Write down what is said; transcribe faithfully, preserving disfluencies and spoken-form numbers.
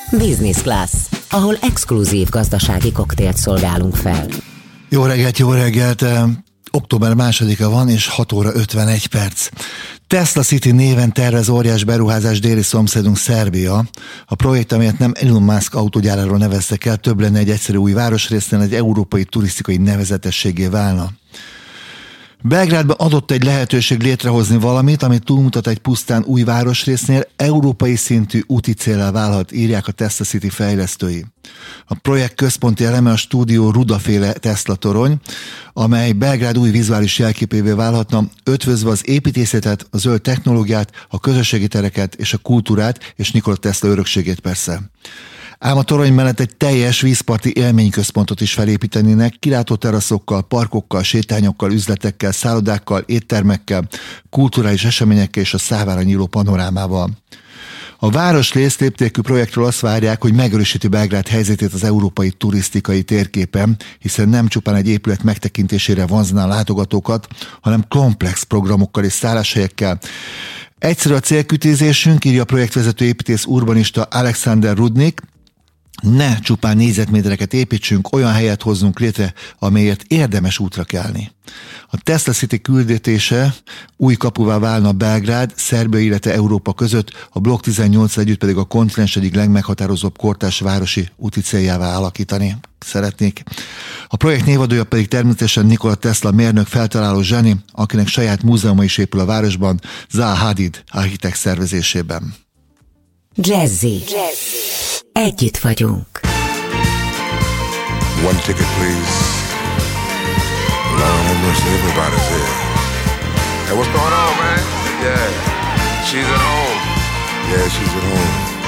Business Class, ahol exkluzív gazdasági koktélt szolgálunk fel. Jó reggelt, jó reggelt! Október másodika van, és hat óra ötvenegy perc. Tesla City néven tervez óriás beruházás déli szomszédunk Szerbia. A projekt, amelyet nem Elon Musk autógyáráról neveztek el, több lenne egy egyszerű új városrésznél, egy európai turisztikai nevezetességé válna. Belgrádban adott egy lehetőség létrehozni valamit, ami túlmutat egy pusztán új városrésznél, európai szintű úti céllá válhat, írják a Tesla City fejlesztői. A projekt központi eleme a stúdió Ruda-féle Tesla torony, amely Belgrád új vizuális jelképévé válhatna, ötvözve az építészetet, a zöld technológiát, a közösségi tereket és a kultúrát, és Nikola Tesla örökségét persze. Ám a torony mellett egy teljes vízparti élményközpontot is felépítenének, kilátóteraszokkal, parkokkal, sétányokkal, üzletekkel, szállodákkal, éttermekkel, kulturális eseményekkel és a szávára nyíló panorámával. A városrész léptékű projektről azt várják, hogy megerősíti Belgrád helyzetét az európai turisztikai térképen, hiszen nem csupán egy épület megtekintésére vonzná a látogatókat, hanem komplex programokkal és szálláshelyekkel. Egyszerű a célkütőzésünk, írja a projektvezető építész urbanista Alexander Rudnik. Ne csupán négyzetmétereket építsünk, olyan helyet hozzunk létre, amelyet érdemes útra kelni. A Tesla City küldetése új kapuvá válna Belgrád, Szerbia, illetve Európa között, a Blokk tizennyolc együtt pedig a kontinens egyik legmeghatározóbb kortárs városi úti céljává alakítani szeretnék. A projekt névadója pedig természetesen Nikola Tesla mérnök, feltaláló zseni, akinek saját múzeuma is épül a városban, Zaha Hadid architekt szervezésében. Jazzy. Együtt vagyunk. One ticket, please. Lord have mercy, everybody's here. Hey, what's going on, man? Yeah, she's at home. Yeah, she's at home.